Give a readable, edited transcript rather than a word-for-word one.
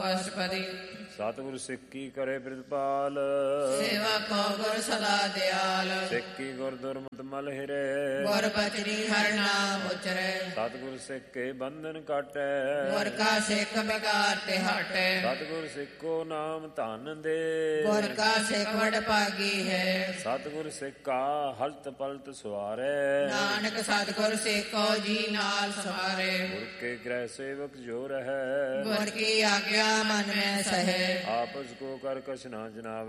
ਅਸ਼ਪਦੀ। ਸਤਿਗੁਰ ਸਿੱਖੀ ਕਰੇ ਪ੍ਰਿਤਪਾਲ, ਸੇਵਾ ਕੋ ਗੁਰ ਸਦਾ ਦਿਆਲ। ਸਿੱਖੀ ਗੁਰ ਦੁਰਮਤਿ ਮਲ ਹਿਰੇ, ਗੁਰ ਬਚਨੀ ਹਰਿ ਨਾਮ ਉਚਰੈ। ਸਤਿਗੁਰ ਸਿੱਖੇ ਬੰਧਨ ਕਾਟੈ, ਗੁਰ ਕਾ ਸਿੱਖ ਬਿਕਾਰ ਤੇ ਹਟੈ। ਸਤਿਗੁਰ ਸਿੱਖੋ ਨਾਮ ਧਨ ਦੇ, ਗੁਰ ਕਾ ਸਿੱਖ ਵਡ ਭਾਗੀ ਹੈ। ਸਤਿਗੁਰ ਸਿੱਖਾ ਹਲਤ ਪਲਤ ਸਵਾਰੈ, ਨਾਨਕ ਸਤਿਗੁਰ ਸੇਖੋ ਜੀ ਨਾਲ ਸਵਾਰੇ। ਗੁਰ ਕੇ ਗ੍ਰਹਿ ਸੇਵਕ ਜੋ ਰਹੈ, ਗੁਰ ਕੀ ਆਗਿਆ ਮਨ ਮੈਂ ਸਹੈ। ਆਪਸ ਕੋ ਕਰ ਕਛ ਨਾ ਜਨਾਵੈ।